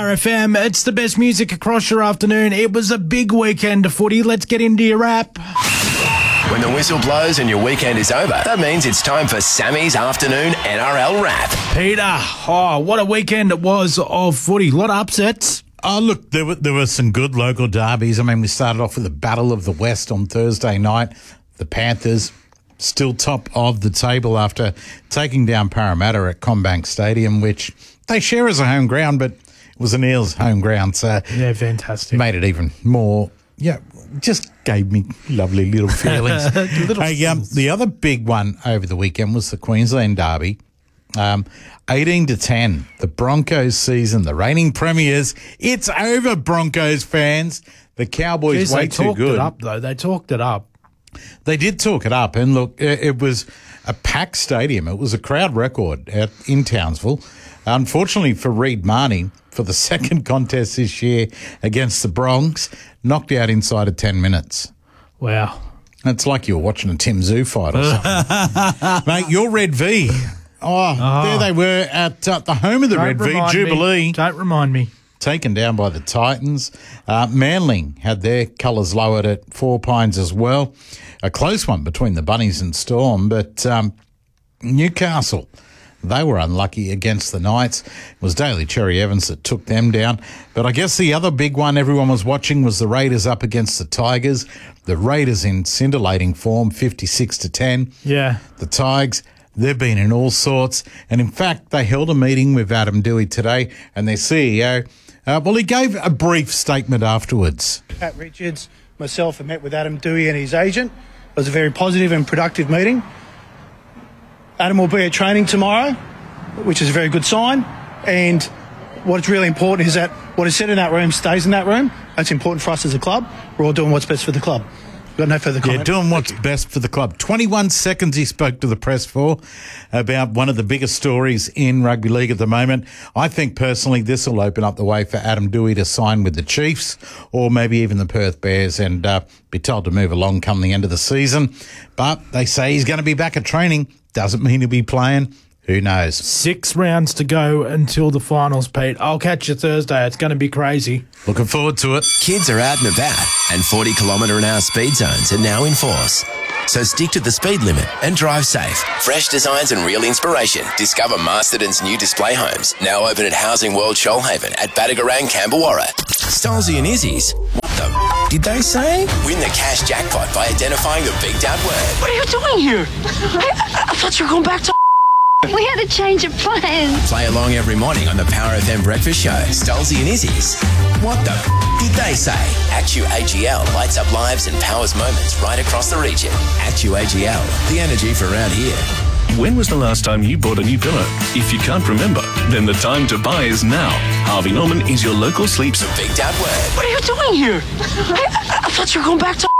Power FM. It's the best music across your afternoon. It was a big weekend of footy. Let's get into your wrap. When the whistle blows and your weekend is over, that means it's time for Sammy's afternoon NRL wrap. Peter, what a weekend it was of footy. A lot of upsets. Oh, look, there were some good local derbies. I mean, we started off with the Battle of the West on Thursday night. The Panthers still top of the table after taking down Parramatta at CommBank Stadium, which they share as a home ground, but it was an Eels home ground, so yeah, fantastic. Made it even more, just gave me lovely little feelings. The other big one over the weekend was the Queensland derby. 18-10, the Broncos season, the reigning premiers. It's over, Broncos fans. The Cowboys way too good. They talked it up, though. They talked it up. They did talk it up, and look, it was a packed stadium. It was a crowd record in Townsville. Unfortunately for Reed Marnie, for the second contest this year against the Bronx, knocked out inside of 10 minutes. Wow. It's like you were watching a Tim Zoo fight or something. Mate, your Red V. There they were at the home of the Red V, Jubilee. Don't remind me. Taken down by the Titans. Manly had their colours lowered at Four Pines as well. A close one between the Bunnies and Storm, but Newcastle, they were unlucky against the Knights. It was Daly Cherry Evans that took them down. But I guess the other big one everyone was watching was the Raiders up against the Tigers. The Raiders in scintillating form, 56-10. Yeah. The Tigers, they've been in all sorts. And in fact, they held a meeting with Adam Doueihi today and their CEO. He gave a brief statement afterwards. Pat Richards, myself, have met with Adam Doueihi and his agent. It was a very positive and productive meeting. Adam will be at training tomorrow, which is a very good sign. And what's really important is that what is said in that room stays in that room. That's important for us as a club. We're all doing what's best for the club. Got no further comment. Yeah, doing what's best for the club. 21 seconds he spoke to the press for about one of the biggest stories in rugby league at the moment. I think personally this will open up the way for Adam Doueihi to sign with the Chiefs or maybe even the Perth Bears and be told to move along come the end of the season. But they say he's going to be back at training. Doesn't mean he'll be playing. Who knows? 6 rounds to go until the finals, Pete. I'll catch you Thursday. It's going to be crazy. Looking forward to it. Kids are out and about, and 40km/h speed zones are now in force. So stick to the speed limit and drive safe. Fresh designs and real inspiration. Discover Masterton's new display homes, now open at Housing World Shoalhaven at Badagarang, Camberwarra. Stolzy and Izzy's. What the did they say? Win the cash jackpot by identifying the big dad word. What are you doing here? I thought you were going back to... We had a change of plans. Play along every morning on the Power FM Breakfast Show. Stolzy and Izzy's. What the did they say? Actu AGL lights up lives and powers moments right across the region. Actu AGL, the energy for around here. When was the last time you bought a new pillow? If you can't remember, then the time to buy is now. Harvey Norman is your local sleeps. The big dad word. What are you doing here? I thought you were going back to...